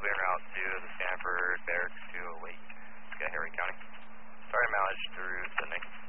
clear route to the Stanford Barracks to await. Get Harry County. Sorry, mileage through Sydney.